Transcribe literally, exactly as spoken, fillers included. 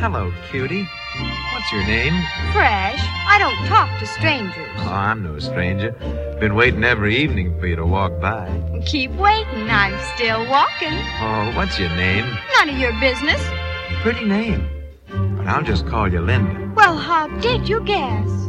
hello, cutie. What's your name? Fresh. I don't talk to strangers. Oh, I'm no stranger. Been waiting every evening for you to walk by. Keep waiting. I'm still walking. Oh, what's your name? None of your business. Pretty name. But I'll just call you Linda. Well, how did you guess?